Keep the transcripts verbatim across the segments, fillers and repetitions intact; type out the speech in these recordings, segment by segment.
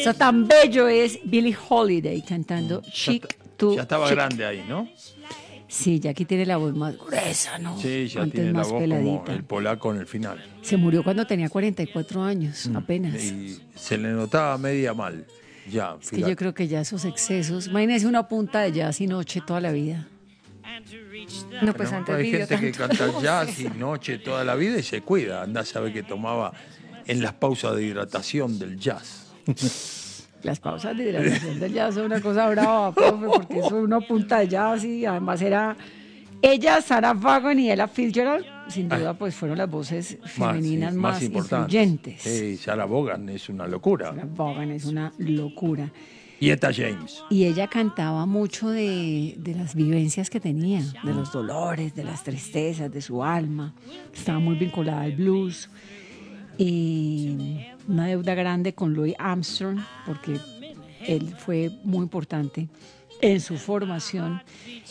Está tan bello es Billie Holiday cantando Chic Ya, to ya estaba Chic. grande ahí, ¿no? Sí, ya aquí tiene la voz más gruesa, ¿no? Sí, ya Antes tiene la más voz peladita. como el polaco en el final. Se murió cuando tenía cuarenta y cuatro años, apenas. Y se le notaba media mal. Ya, Es que yo creo que ya esos excesos. Imagínese una punta de jazz y noche toda la vida. No, pues ¿no? antes Hay vivió gente que tanto. canta el jazz y noche toda la vida y se cuida. Andá a saber qué tomaba en las pausas de hidratación del jazz. Las pausas de hidratación del jazz son una cosa brava, profe, porque eso es una punta de jazz y además era ella, Sarah Vaughan y Ella Fitzgerald, sin duda pues fueron las voces femeninas sí, más, importantes. influyentes. Sí, Sarah Vaughan es una locura. Sarah Vaughan es una locura. Y Etta James. Y ella cantaba mucho de, de las vivencias que tenía, de los dolores, de las tristezas, de su alma. Estaba muy vinculada al blues. Y una deuda grande con Louis Armstrong, porque él fue muy importante en su formación.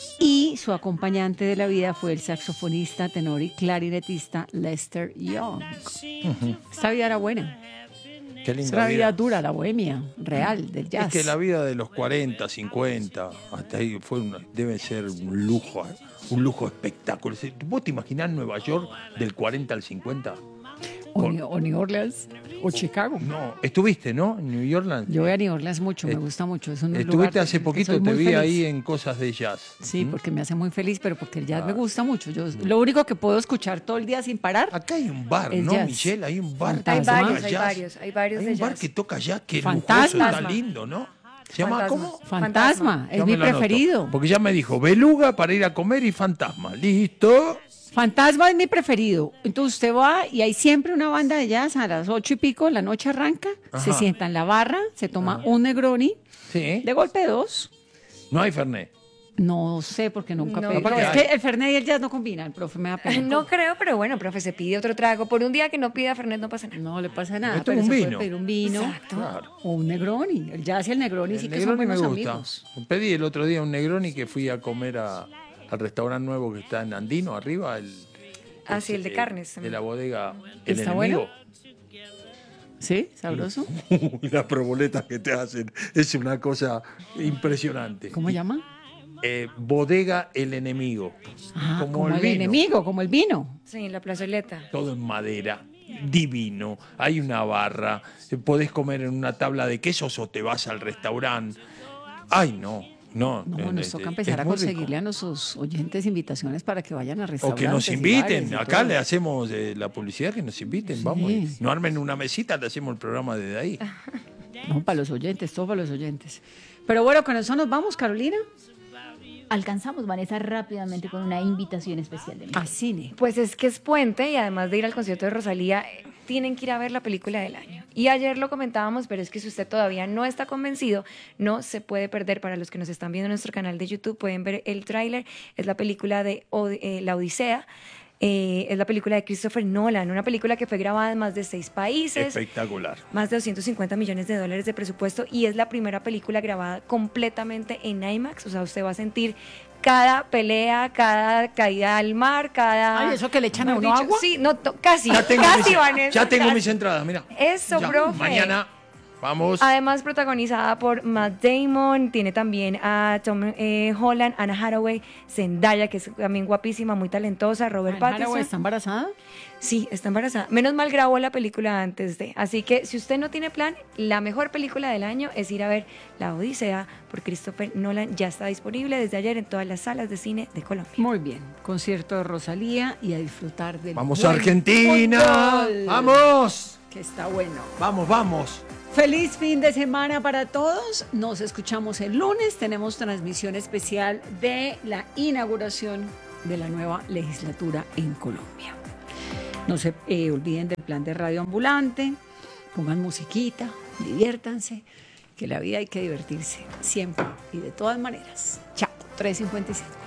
Y su acompañante de la vida fue el saxofonista, tenor y clarinetista Lester Young. Uh-huh. Esta vida era buena. Qué linda es una vida vida dura, la bohemia real del jazz. Es que la vida de los cuarenta, cincuenta, hasta ahí fue una, debe ser un lujo, un lujo espectáculo. ¿Vos te imaginás Nueva York del cuarenta al cincuenta? O, Con... o New Orleans o Chicago. No, estuviste, ¿no? En New Orleans. Yo voy a New Orleans mucho, me gusta mucho. Es un estuviste lugar hace poquito, te vi feliz. Ahí en cosas de jazz. Sí, ¿Mm? Porque me hace muy feliz, pero porque el jazz ah. me gusta mucho. Yo lo único que puedo escuchar todo el día sin parar. Acá hay un bar, ¿no, jazz. Michelle? Hay un bar. Hay varios, hay varios, hay varios. Hay de un bar jazz. que toca jazz, que Fantasma. lujoso, está lindo, ¿no? ¿Se llama Fantasma. cómo? Fantasma, es mi preferido. Porque ya me dijo Beluga para ir a comer y Fantasma. Listo. Fantasma es mi preferido. Entonces usted va y hay siempre una banda de jazz a las ocho y pico, la noche arranca, Ajá. se sienta en la barra, se toma Ajá. un Negroni, sí. de golpe dos. No hay Fernet. No sé, porque nunca no, pedí. No, es que el Fernet y el jazz no combinan, profe, me da pena. No creo, pero bueno, profe, se pide otro trago. Por un día que no pida Fernet no pasa nada. No le pasa nada, Esto pero un se vino. puede pedir un vino. Exacto. Claro. O un Negroni. El jazz y el Negroni el sí que Negroni son buenos me gusta. amigos. Pedí el otro día un Negroni que fui a comer a, al restaurante nuevo que está en Andino, arriba. El, Ah, sí, el de carnes. De la bodega El ¿Está Enemigo. Bueno? ¿Sí? ¿Sabroso? Las proboletas que te hacen es una cosa impresionante. ¿Cómo llama? Eh, bodega El Enemigo. Ah, como, como el, el vino. enemigo, como el vino. Sí, la plazoleta. Todo en madera, divino. Hay una barra. Podés comer en una tabla de quesos o te vas al restaurante. Ay, no. No, no, nos toca empezar a conseguirle rico. a nuestros oyentes invitaciones para que vayan a restaurantes. O que nos inviten. Acá todo. le hacemos eh, la publicidad, que nos inviten. Sí. Vamos. No armen una mesita, le hacemos el programa desde ahí. No, para los oyentes, todo para los oyentes. Pero bueno, con eso nos vamos, Carolina. Alcanzamos, Vanessa, rápidamente con una invitación especial de a cine. Pues es que es puente y además de ir al concierto de Rosalía, tienen que ir a ver la película del año. Y ayer lo comentábamos, pero es que si usted todavía no está convencido, no se puede perder. Para los que nos están viendo en nuestro canal de YouTube, pueden ver el tráiler. Es la película de eh, La Odisea. Eh, es la película de Christopher Nolan, una película que fue grabada en más de seis países. Espectacular. Más de doscientos cincuenta millones de dólares de presupuesto y es la primera película grabada completamente en IMAX. O sea, usted va a sentir cada pelea, cada caída al mar, cada... Ay, ¿eso que le echan a uno dicho, agua? Sí, no, to, casi, ya tengo casi, mis, Vanessa. Ya tengo casi. mis entradas, mira. Eso, ya, profe. Mañana... Vamos. Además, protagonizada por Matt Damon, tiene también a Tom eh, Holland, Anna Hathaway, Zendaya, que es también guapísima, muy talentosa, Robert ¿Anna Pattinson. Hathaway está embarazada? Sí, está embarazada. Menos mal grabó la película antes de. Así que si usted no tiene plan, la mejor película del año es ir a ver La Odisea por Christopher Nolan. Ya está disponible desde ayer en todas las salas de cine de Colombia. Muy bien. Concierto de Rosalía y a disfrutar del ¡Vamos a Argentina! fútbol. ¡Vamos! Que está bueno. Vamos, vamos. Feliz fin de semana para todos. Nos escuchamos el lunes. Tenemos transmisión especial de la inauguración de la nueva legislatura en Colombia. No se eh, olviden del plan de radio ambulante. Pongan musiquita, diviértanse, que la vida hay que divertirse siempre y de todas maneras. Chao, tres cincuenta y siete.